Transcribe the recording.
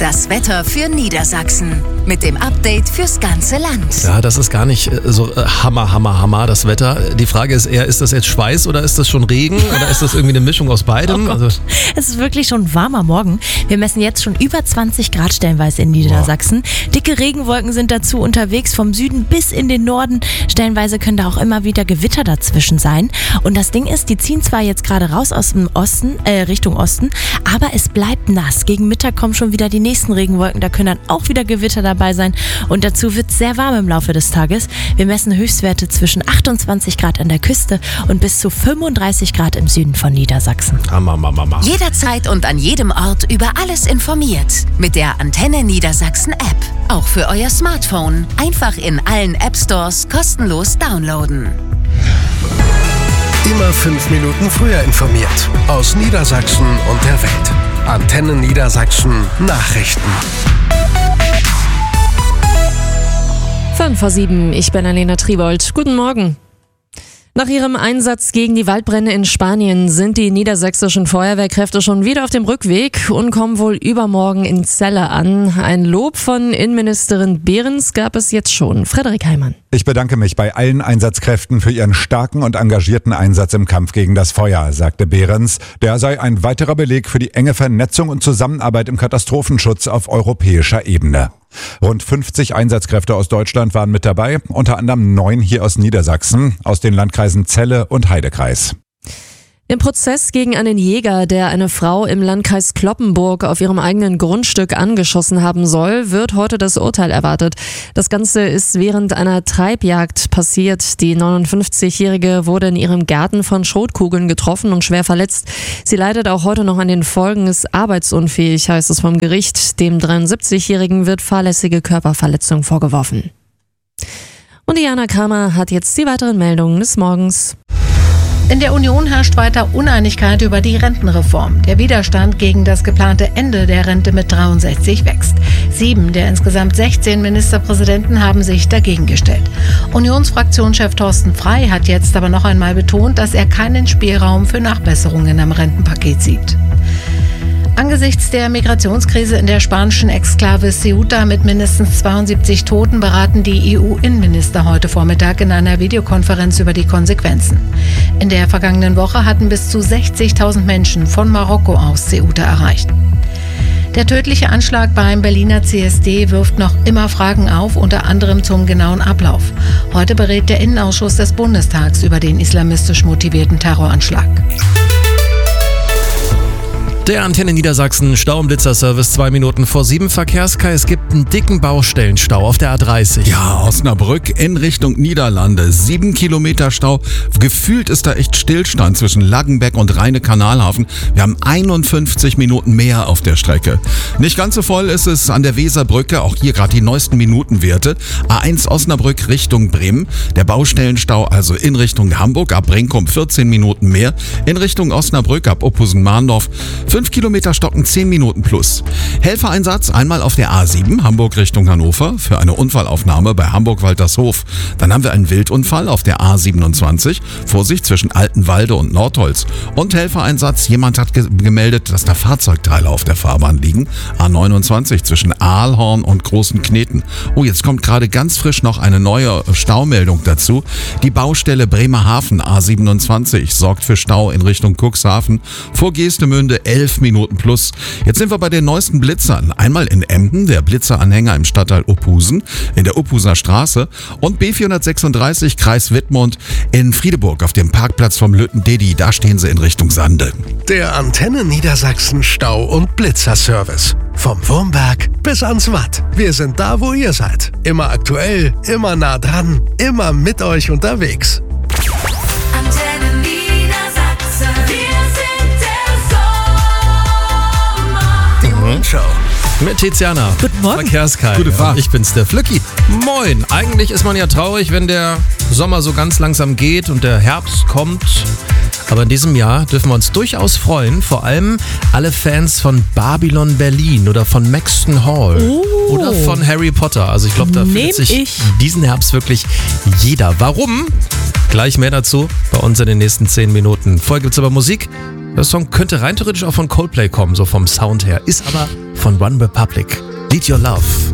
Das Wetter für Niedersachsen mit dem Update fürs ganze Land. Ja, das ist gar nicht so Hammer, das Wetter. Die Frage ist eher, ist das jetzt Schweiß oder ist das schon Regen oder ist das irgendwie eine Mischung aus beidem? Oh Gott. Es ist wirklich schon ein warmer Morgen. Wir messen jetzt schon über 20 Grad stellenweise in Niedersachsen. Dicke Regenwolken sind dazu unterwegs vom Süden bis in den Norden. Stellenweise können da auch immer wieder Gewitter dazwischen sein. Und das Ding ist, die ziehen zwar jetzt gerade raus aus dem Osten, Richtung Osten, aber es bleibt nass. Gegen Mittag kommen schon wieder die nächsten Regenwolken. Da können dann auch wieder Gewitter dabei sein. Und dazu wird es sehr warm im Laufe des Tages. Wir messen Höchstwerte zwischen 28 Grad an der Küste und bis zu 35 Grad im Süden von Niedersachsen. Hammer. Jederzeit und an jedem Ort über alles informiert. Mit der Antenne Niedersachsen App. Auch für euer Smartphone. Einfach in allen App Stores kostenlos downloaden. Immer 5 Minuten früher informiert. Aus Niedersachsen und der Welt. Antenne Niedersachsen Nachrichten. 5:07, ich bin Alena Tribold. Guten Morgen. Nach ihrem Einsatz gegen die Waldbrände in Spanien sind die niedersächsischen Feuerwehrkräfte schon wieder auf dem Rückweg und kommen wohl übermorgen in Celle an. Ein Lob von Innenministerin Behrens gab es jetzt schon. Frederik Heimann. Ich bedanke mich bei allen Einsatzkräften für ihren starken und engagierten Einsatz im Kampf gegen das Feuer, sagte Behrens. Der sei ein weiterer Beleg für die enge Vernetzung und Zusammenarbeit im Katastrophenschutz auf europäischer Ebene. Rund 50 Einsatzkräfte aus Deutschland waren mit dabei, unter anderem 9 hier aus Niedersachsen, aus den Landkreisen Celle und Heidekreis. Im Prozess gegen einen Jäger, der eine Frau im Landkreis Cloppenburg auf ihrem eigenen Grundstück angeschossen haben soll, wird heute das Urteil erwartet. Das Ganze ist während einer Treibjagd passiert. Die 59-Jährige wurde in ihrem Garten von Schrotkugeln getroffen und schwer verletzt. Sie leidet auch heute noch an den Folgen, ist arbeitsunfähig, heißt es vom Gericht. Dem 73-Jährigen wird fahrlässige Körperverletzung vorgeworfen. Und Diana Kramer hat jetzt die weiteren Meldungen des Morgens. In der Union herrscht weiter Uneinigkeit über die Rentenreform. Der Widerstand gegen das geplante Ende der Rente mit 63 wächst. 7 der insgesamt 16 Ministerpräsidenten haben sich dagegen gestellt. Unionsfraktionschef Thorsten Frey hat jetzt aber noch einmal betont, dass er keinen Spielraum für Nachbesserungen am Rentenpaket sieht. Angesichts der Migrationskrise in der spanischen Exklave Ceuta mit mindestens 72 Toten beraten die EU-Innenminister heute Vormittag in einer Videokonferenz über die Konsequenzen. In der vergangenen Woche hatten bis zu 60.000 Menschen von Marokko aus Ceuta erreicht. Der tödliche Anschlag beim Berliner CSD wirft noch immer Fragen auf, unter anderem zum genauen Ablauf. Heute berät der Innenausschuss des Bundestags über den islamistisch motivierten Terroranschlag. Der Antenne Niedersachsen Stau- und Blitzerservice 2 Minuten vor 7 Verkehrskai. Es gibt einen dicken Baustellenstau auf der A30. Ja, Osnabrück in Richtung Niederlande. 7 Kilometer Stau. Gefühlt ist da echt Stillstand zwischen Laggenbeck und Rheine-Kanalhafen. Wir haben 51 Minuten mehr auf der Strecke. Nicht ganz so voll ist es an der Weserbrücke. Auch hier gerade die neuesten Minutenwerte. A1 Osnabrück Richtung Bremen. Der Baustellenstau also in Richtung Hamburg. Ab Brinkum 14 Minuten mehr. In Richtung Osnabrück ab Oppusen-Mahndorf 5 Kilometer stocken 10 Minuten plus. Helfereinsatz einmal auf der A7 Hamburg Richtung Hannover für eine Unfallaufnahme bei Hamburg-Waltershof. Dann haben wir einen Wildunfall auf der A27. Vorsicht zwischen Altenwalde und Nordholz. Und Helfereinsatz, jemand hat gemeldet, dass da Fahrzeugteile auf der Fahrbahn liegen. A29 zwischen Aalhorn und Großen Kneten. Oh, jetzt kommt gerade ganz frisch noch eine neue Staumeldung dazu. Die Baustelle Bremerhaven A27 sorgt für Stau in Richtung Cuxhaven. Vor Geestemünde 11 Minuten plus. Jetzt sind wir bei den neuesten Blitzern. Einmal in Emden, der Blitzeranhänger im Stadtteil Ophusen, in der Ophuser Straße und B436 Kreis Wittmund in Friedeburg auf dem Parkplatz vom Lütten-Dedi. Da stehen sie in Richtung Sande. Der Antenne Niedersachsen Stau- und Blitzerservice. Vom Wurmberg bis ans Watt. Wir sind da, wo ihr seid. Immer aktuell, immer nah dran, immer mit euch unterwegs. Antenne Niedersachsen. Wir sind der Sommer. Die Show. Mit Tiziana. Guten Morgen. Verkehrskai. Gute Fahrt. Ich bin's, der Flücki. Moin. Eigentlich ist man ja traurig, wenn der Sommer so ganz langsam geht und der Herbst kommt. Aber in diesem Jahr dürfen wir uns durchaus freuen. Vor allem alle Fans von Babylon Berlin oder von Maxton Hall oder von Harry Potter. Also ich glaube, da fühlt sich diesen Herbst wirklich jeder. Warum? Gleich mehr dazu bei uns in den nächsten 10 Minuten. Vorher gibt's aber Musik. Der Song könnte rein theoretisch auch von Coldplay kommen, so vom Sound her. Ist aber von One Republic. Lead Your Love.